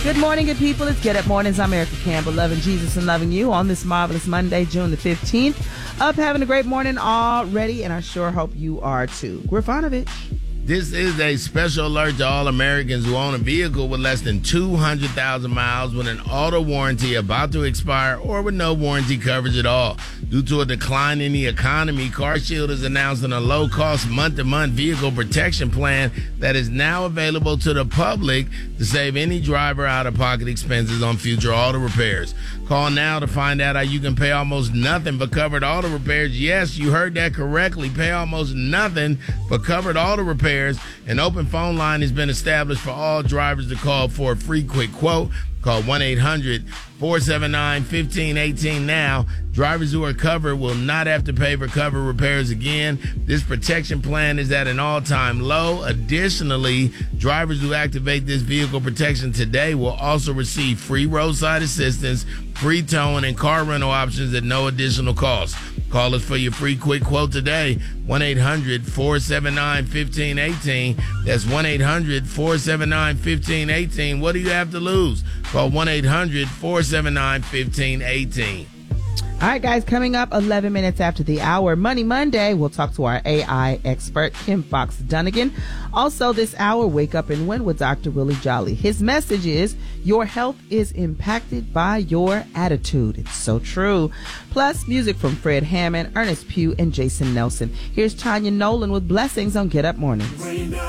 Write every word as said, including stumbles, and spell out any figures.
Good morning, good people. It's Get Up Mornings. I'm Erica Campbell, loving Jesus and loving you on this marvelous Monday, June the fifteenth. Up having a great morning already, and I sure hope you are too. Grifanovich. This is a special alert to all Americans who own a vehicle with less than two hundred thousand miles with an auto warranty about to expire or with no warranty coverage at all. Due to a decline in the economy, CarShield is announcing a low-cost month-to-month vehicle protection plan that is now available to the public to save any driver out-of-pocket expenses on future auto repairs. Call now to find out how you can pay almost nothing for covered auto repairs. Yes, you heard that correctly. Pay almost nothing for covered auto repairs. An open phone line has been established for all drivers to call for a free quick quote. Call one eight hundred four seven nine one five one eight now. Drivers who are covered will not have to pay for covered repairs again. This protection plan is at an all-time low. Additionally, drivers who activate this vehicle protection today will also receive free roadside assistance, free towing, and car rental options at no additional cost. Call us for your free quick quote today, one eight hundred four seven nine one five one eight. That's one eight hundred four seven nine one five one eight. What do you have to lose? Call one eight hundred four seven nine one five one eight. All right, guys, coming up eleven minutes after the hour, Money Monday, we'll talk to our A I expert, Kim Fox Dunnigan. Also this hour, Wake Up and Win with Doctor Willie Jolly. His message is, your health is impacted by your attitude. It's so true. Plus, music from Fred Hammond, Ernest Pugh, and Jason Nelson. Here's Tanya Nolan with Blessings on Get Up Mornings.